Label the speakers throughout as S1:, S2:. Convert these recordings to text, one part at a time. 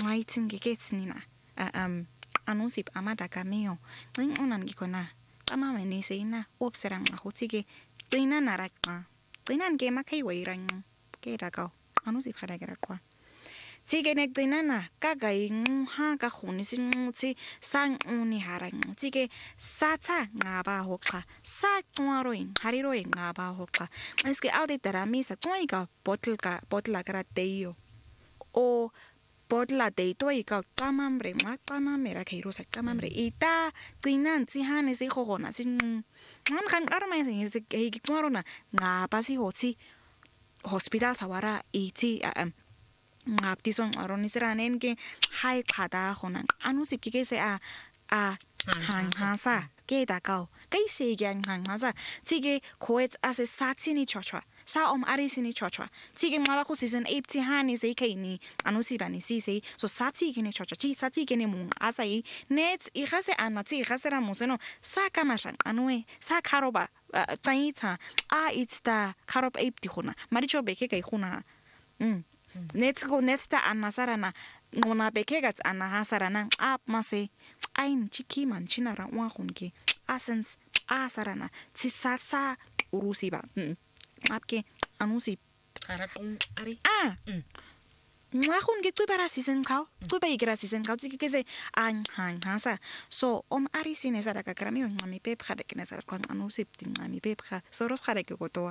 S1: writing geketsinina anusip amadaka meyo unan gikona amama nisina obserang ahutike Tina narakma Tina gema kai wairang ke dagao anusip hadagara kwa Tige nek dinana kagai ha ka khunisin tsi sang uni harang tige sata ngaba hokha sa twaroin hariroin ngaba hokha eske alde tarami sa twaika bottle agara teio o bottle de toika tamamre matamamera kairo sa tamamre ita tinan tsi hane se khogona sin man kan karma sin se ke twarona ngaba si hotsi hospital sawara iti ngapti song aronisiranen ke hai khada khonan anusip ki se a hang hasa ke da kao kai se gyang hang hasa tige koet ase satsini chochwa sa arisini chochwa tige mala khu season 8 hani se kaini anusibani si se so satsi kini chochwa chi satsi kini mung asai net I khase anati khasera museno sa kamashan anue sa kharoba tsaita a it's the kharob 8 khona maricho beke kai khona Netsta anasarana ngona bekegats anahasarana ap mase ain chiki manchinara wakhunki asens asarana tsisasa urusiba apke anusi
S2: Karakung ari
S1: wakhun ke tsubara season kau tsuba igra season kau tsikeze an hang hasa so ari sinesa daga krami ngami pep khade kinesa kwan anusi ngami pep kha soros khade ke gotowa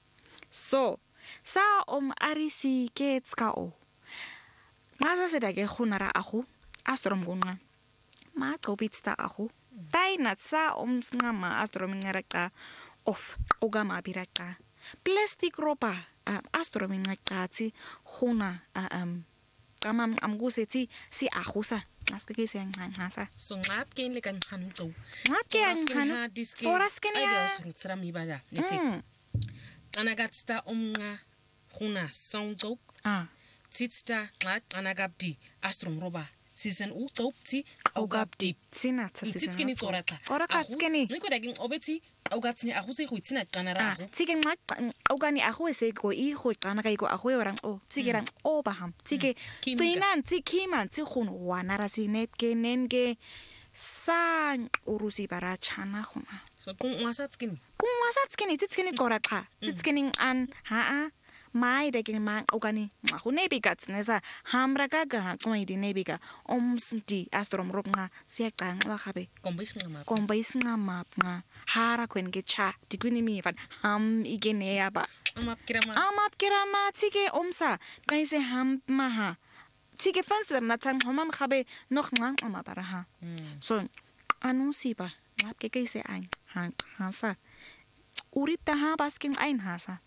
S1: so sa arisi ke tskao ngaza se dage khunara ahu astrom gunga ma kopitsta ahu taina sa snama astrom ngaraka of ogama biraka plastic ropa astrom ngakati khuna kamam amguseti si ahusa naske ke se ngasa
S2: so ngap ken le kan hanu tso
S1: ngap ke hanu soras ke
S2: ai dia surutsra mi bada neti Anagatsta nga khuna soundok tsitsta ngat anagabdi astrom roba season u topti augabdi
S1: tsina tsina
S2: tsitskini tsorata
S1: orakatskeni
S2: ngiko dagin obeti augatsini ahuse khwitsina kanara
S1: tsike ngat augani ahuse ko I ho kana kai ko ahu orang tsigerang obaham tsike tsinan tsikiman tsikhun wanara sinet ke nenge san urusi bara chana khuna
S2: so kung wasatskini
S1: titskini korakha titskini an mai daging mang ogani aku nebigats nesa hamra gaga tsoi di nebiga omsdi astrom robnga siakang wakabe kombais ngama nga hara kwen ge cha diguni mi van ham igene aba amap kirama tsike omsa kaise ham maha tsike fanster natang homam khabe noch ngang amabara so anusiba ngap ke kaise ein hasa urip ta ha basking ein hasa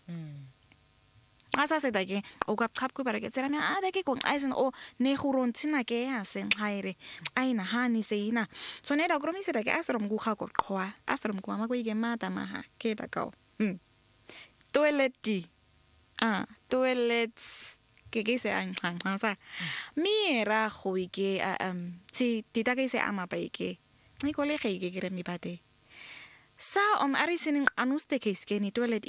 S1: asa se dage ogap khapku barage tsirame dage ko aisen o ne khuron tsina ke asen haire aina hani seina so ne da gromi se dage astrom gu kha ko khwa astrom gu ma ko ige mata maha ke da ko toilets ke se ein hasa mi ra khoike ti ta ke se ama ba ke ni ko le ke ke mi bate sa arisinin anuste ke skeni toilet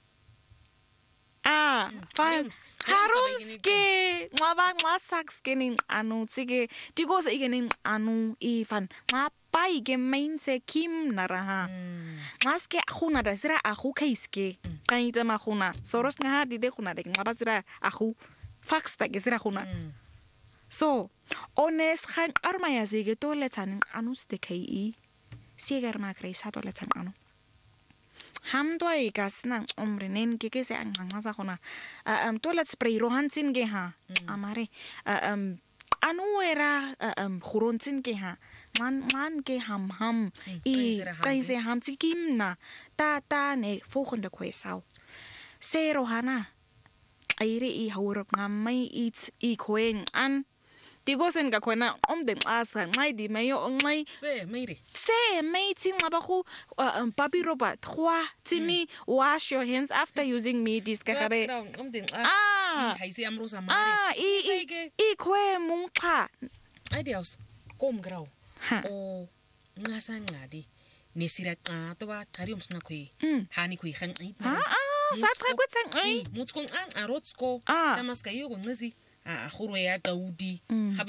S1: harumske ngaba ngasak skening anu tsige digos igening anu ifan ngapai ge main se kim naraha ngaske khuna da sira akhu kaiske kaita ma khuna soros nga dide khuna de ngaba sira akhu fax ta ge sira khuna so ones khan armaya zige toilet an anuste kai Sieger magre sa toilet an anu hamdoi gasnang omrenen ke se anganga khona toilet spray rohansin ge ha amare anu era khuronsin ge ha man ge ham I kaise ham tsikim na ta ne volgende kwesau se rohana aire I hawrop ngamai I khoeng an Digosen ga khona omdeng asa ngai di mayo ngai se mai ting abahu papi robot khwa timi wash your hands after using me this ka kare
S2: haisi amrosa mare
S1: I khwe mungkha
S2: ideas kom grau o ngasa ngadi nesira ka to ba tarium sna khwe hani khwe khan
S1: sa tra kwetsang
S2: mutskon an arotsko tamaska yugo ngzi khurwe ya daudi